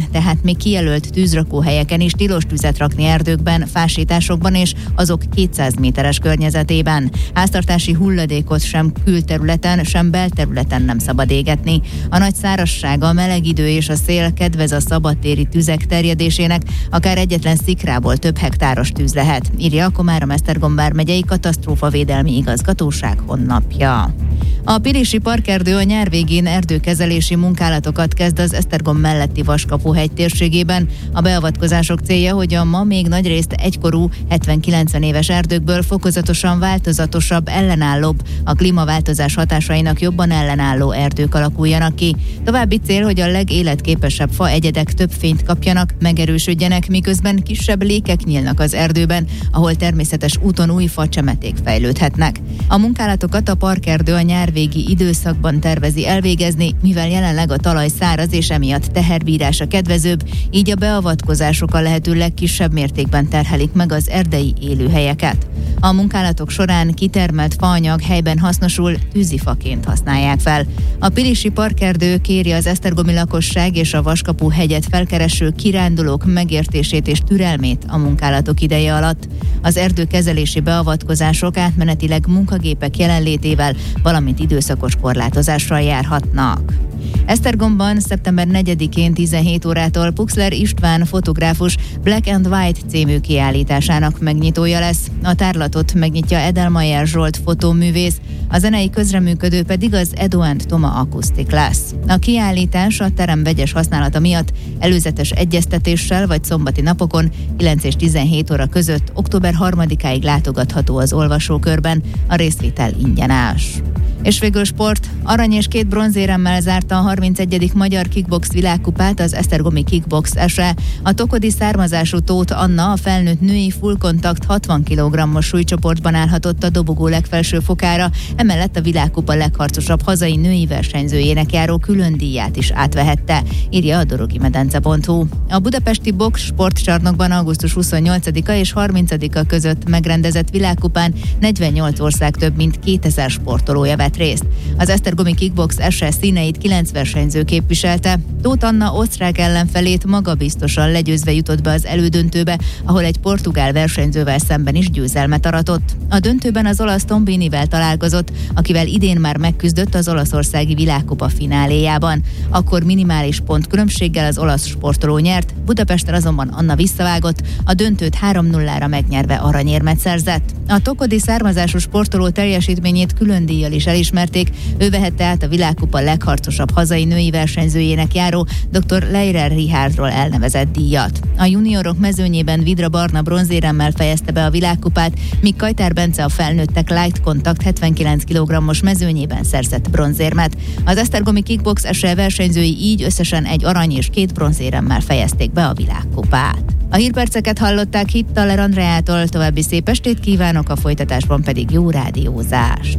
területén, tehát még kijelölt tűzrakóhelyeken is tilos tüzet rakni erdőkben, fásításokban és azok 200 méteres környezetében. Háztartási hulladékot sem külterületen, sem belterületen nem szabad égetni. A nagy szárazság, a meleg idő és a szél kedvez a szabadtéri tüzek terjedésének, akár egyetlen szikrából több hektáros tűz lehet, írja a Komárom-Esztergom vármegyei katasztrófavédelmi igazgatóság honlapja. A Pilisi Parkerdő a nyár végén erdőkezelési munkálatokat kezd az Esztergom melletti Vaskapu-hegy térségében. A beavatkozások célja, hogy a ma még nagyrészt egykorú 70-90 éves erdőkből fokozatosan változatosabb, ellenállóbb, a klímaváltozás hatásainak jobban ellenálló erdők alakuljanak ki. További cél, hogy a legéletképesebb faegyedek több fényt kapjanak, megerősödjenek, miközben kisebb lékek nyílnak az erdőben, ahol természetes úton új facsemeték fejlődhetnek. A munkálatokat a parkerdő a nyárvégi időszakban tervezi elvégezni, mivel jelenleg a talaj száraz és emiatt teherbírása kedvezőbb, így a beavatkozások a lehető legkisebb mértékben terhelik meg az erdei élőhelyeket. A munkálatok során kitermelt faanyag helyben hasznosul, tűzifaként használják fel. A Pilisi Parkerdő kéri az esztergomi lakosság és a Vaskapu-hegyet felkereső kirándulók megértését és türelmét a munkálatok ideje alatt. Az erdőkezelési beavatkozások átmenetileg munkagépek jelenlétével, valamint időszakos korlátozással járhatnak. Esztergomban szeptember 4-én 17 órától Puxler István fotográfus Black and White című kiállításának megnyitója lesz. A tárlatot megnyitja Edelmayer Zsolt fotóművész, a zenei közreműködő pedig az Edo & Toma akusztik lesz. A kiállítás a terem vegyes használata miatt előzetes egyeztetéssel vagy szombati napokon 9 és 17 óra között október 3-áig látogatható az olvasókörben, a részvétel ingyenes. És végül sport. Arany és 2 bronzéremmel zárta a 31. Magyar Kickbox világkupát az esztergomi Kickbox SE. A tokodi származású Tóth Anna a felnőtt női full kontakt 60 kg-os súlycsoportban állhatott a dobogó legfelső fokára, emellett a világkupa legharcosabb hazai női versenyzőjének járó külön díját is átvehette, írja a dorogimedence.hu. A budapesti box sportcsarnokban augusztus 28-a és 30-a között megrendezett világkupán 48 ország több mint 2000 sportolója vett részt. Az esztergomi Kickbox SE színeit 9 versenyző képviselte. Tóth Anna osztrák ellenfelét magabiztosan legyőzve jutott be az elődöntőbe, ahol egy portugál versenyzővel szemben is győzelmet aratott. A döntőben az olasz Tombinivel találkozott, akivel idén már megküzdött az olaszországi világkupa fináléjában. Akkor minimális pontkülönbséggel az olasz sportoló nyert, Budapesten azonban Anna visszavágott, a döntőt 3-0-ra megnyerve aranyérmet szerzett. A tokodi származású sportoló teljesítményét külön díjjal is elismerték, ő vehette át a világkupa legharcosabb hazai női versenyzőjének járó dr. Leirer Richardról elnevezett díjat. A juniorok mezőnyében Vidra Barna bronzéremmel fejezte be a világkupát, míg Kajtár Bence a felnőttek light kontakt 79 kg-os mezőnyében szerzett bronzérmet. Az esztergomi Kickbox SE versenyzői így összesen 1 arany és 2 bronzéremmel fejezték be a világkupát. A hírperceket hallották Hittaler Andreától, további szép estét kívánok, a folytatásban pedig jó rádiózást.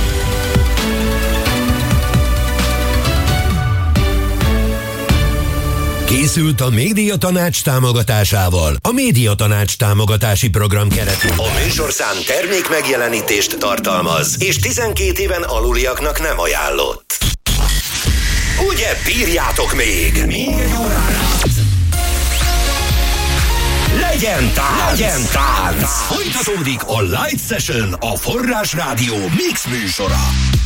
Készült a Médiatanács támogatásával a Médiatanács támogatási program keretében. A műsorszám termék megjelenítést tartalmaz, és 12 éven aluliaknak nem ajánlott. Ugye bírjátok még? Még egy órára. Legyen tánc! Folytatódik a Light Session, a Forrás Rádió mix műsora.